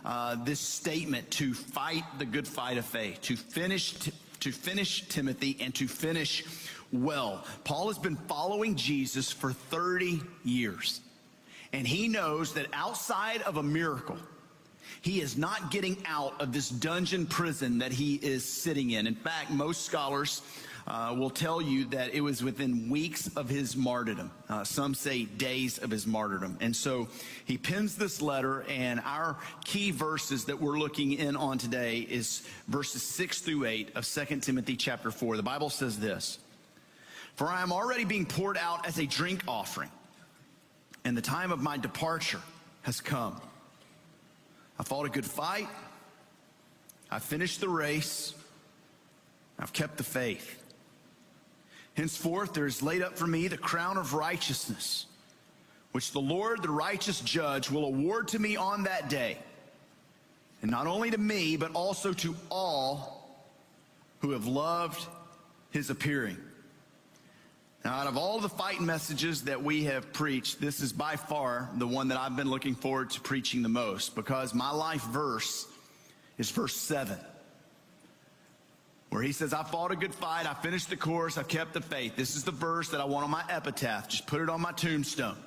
this statement to fight the good fight of faith, to finish Timothy and to finish well. Paul has been following Jesus for 30 years, and he knows that outside of a miracle, he is not getting out of this dungeon prison that he is sitting in. In fact, most scholars will tell you that it was within weeks of his martyrdom. Some say days of his martyrdom. And so he pens this letter, and our key verses that we're looking in on today is verses 6 through 8 of 2 Timothy chapter 4. The Bible says this: "For I am already being poured out as a drink offering, and the time of my departure has come. I fought a good fight. I finished the race. I've kept the faith. Henceforth there is laid up for me the crown of righteousness, which the Lord, the righteous judge, will award to me on that day, and not only to me, but also to all who have loved his appearing." Now, out of all the fight messages that we have preached, this is by far the one that I've been looking forward to preaching the most, because my life verse is verse 7, where he says, "I fought a good fight, I finished the course, I've kept the faith." This is the verse that I want on my epitaph. Just put it on my tombstone.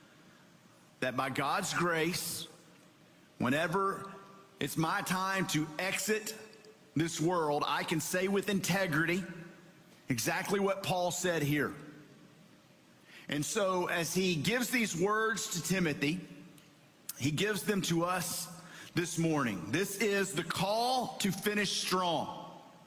That by God's grace, whenever it's my time to exit this world, I can say with integrity exactly what Paul said here. And so as he gives these words to Timothy, he gives them to us this morning. This is the call to finish strong.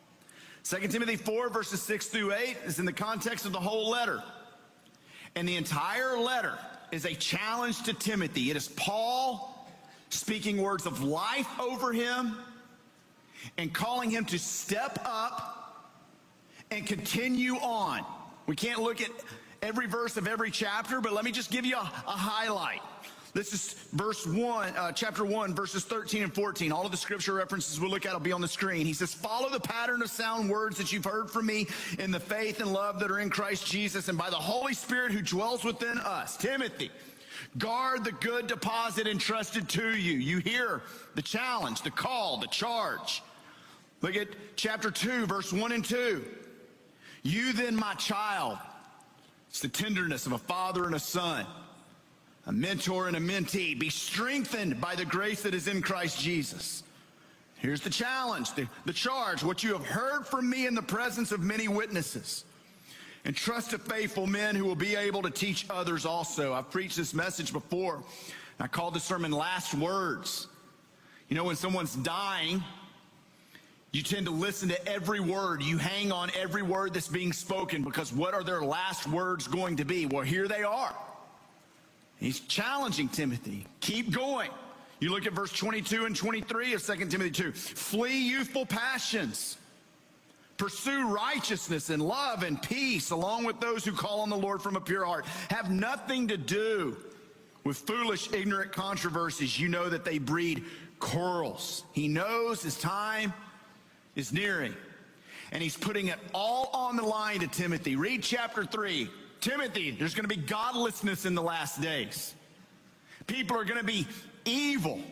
2 Timothy 4 verses 6 through 8 is in the context of the whole letter. And the entire letter is a challenge to Timothy. It is Paul speaking words of life over him and calling him to step up and continue on. We can't look at every verse of every chapter, but let me just give you a highlight. This is verse 1, chapter 1, verses 13 and 14. All of the scripture references we'll look at will be on the screen. He says, "Follow the pattern of sound words that you've heard from me in the faith and love that are in Christ Jesus, and by the Holy Spirit who dwells within us." Timothy, guard the good deposit entrusted to you. You hear the challenge, the call, the charge. Look at chapter 2, verse 1 and 2. "You then, my child," it's the tenderness of a father and a son, a mentor and a mentee, "be strengthened by the grace that is in Christ Jesus." Here's the challenge, the charge: "What you have heard from me in the presence of many witnesses, and trust to faithful men who will be able to teach others also." I've preached this message before. I called the sermon "Last Words." You know, when someone's dying, you tend to listen to every word. You hang on every word that's being spoken, because what are their last words going to be? Well, here they are. He's challenging Timothy. Keep going. You look at verse 22 and 23 of 2 Timothy 2. "Flee youthful passions. Pursue righteousness and love and peace, along with those who call on the Lord from a pure heart. Have nothing to do with foolish, ignorant controversies. You know that they breed quarrels." He knows his time is nearing, and he's putting it all on the line to Timothy. Read chapter 3. "Timothy, there's going to be godlessness in the last days. People are going to be evil,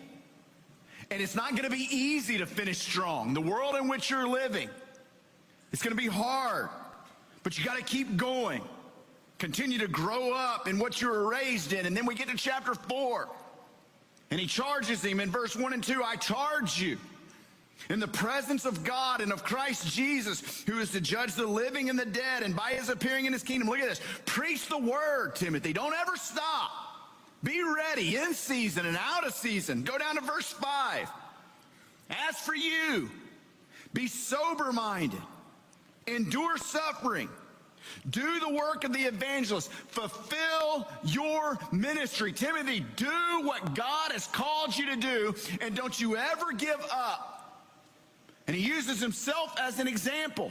and it's not going to be easy to finish strong. The world in which you're living, it's going to be hard, but you got to keep going. Continue to grow up in what you were raised in." And then we get to chapter 4, and he charges him in verse 1 and 2. "I charge you in the presence of God and of Christ Jesus, who is to judge the living and the dead, and by his appearing in his kingdom." Look at this. "Preach the word, Timothy. Don't ever stop. Be ready in season and out of season." Go down to verse 5. "As for you, be sober-minded. Endure suffering. Do the work of the evangelist. Fulfill your ministry." Timothy, do what God has called you to do, and don't you ever give up. And he uses himself as an example.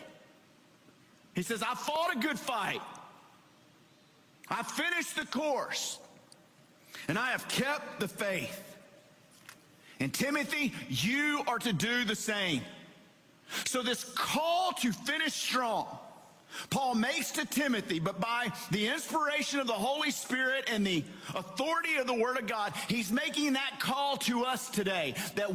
He says, "I fought a good fight. I finished the course. And I have kept the faith." And Timothy, you are to do the same. So this call to finish strong, Paul makes to Timothy, but by the inspiration of the Holy Spirit and the authority of the Word of God, he's making that call to us today, that